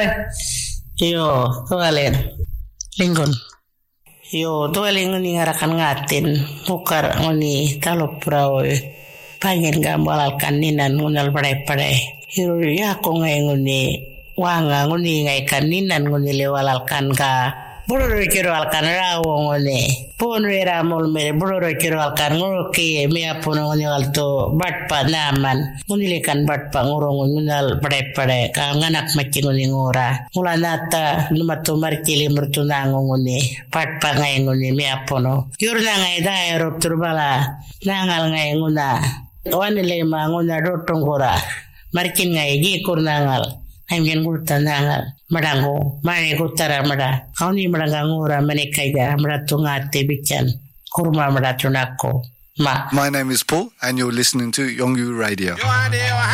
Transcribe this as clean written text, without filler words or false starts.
Yo, tualen. Lingon. Yo, tualen ngoni ngarakan ngatin. Mukar ngoni talopra oi. Pengen gambalalkan ninan ngunal padai-padai. Hiru ya ko ngai ngoni wanga ngoni ngai kaninan ngoni lewalalkan ka. Bururu kiro alkan rawo ngoni. Pun wera mol mere bururu kiro alkan nguruki mea puno ngoni alto batpa naman. Ngoni lekan batpa ngurung ngunal padai-padai ka nganak maci ngoni ngura. Ngula nata numatu markili mertunango ngoni. Batpa ngai ngoni mea puno. Yurna ngai dai rop turbala. Nangal ngai nguna. Wanile ma nguna dotong kora. Markin ngai gi kurnangal. Aimgen gulta nangal. Madango. Mane kutara mada. Kauni madangangura manekaida. Madatungate bican. Kurma madatunako. Ma. My name is Paul and you're listening to Yongyu Radio.